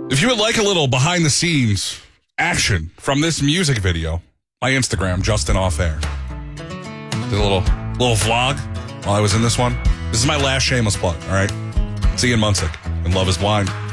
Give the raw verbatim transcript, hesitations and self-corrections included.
If you would like a little behind the scenes action from this music video, my Instagram, Justin Off Air. Did a little little vlog while I was in this one. This is my last shameless plug, all right? See you in Munsick, and Love is Blind.